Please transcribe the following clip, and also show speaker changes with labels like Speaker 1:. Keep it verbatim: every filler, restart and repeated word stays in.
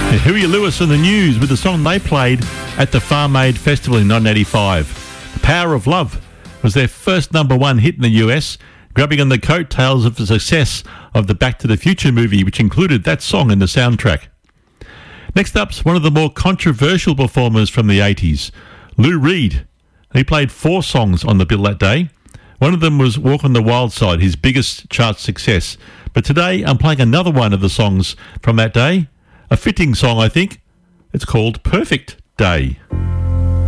Speaker 1: And Huey Lewis and the News with the song they played at the Farm Aid Festival in nineteen eighty-five. The Power of Love was their first number one hit in the U S, grabbing on the coattails of the success of the Back to the Future movie, which included that song in the soundtrack. Next up's one of the more controversial performers from the eighties, Lou Reed. He played four songs on the bill that day. One of them was Walk on the Wild Side, his biggest chart success. But today I'm playing another one of the songs from that day. A fitting song, I think. It's called Perfect Day.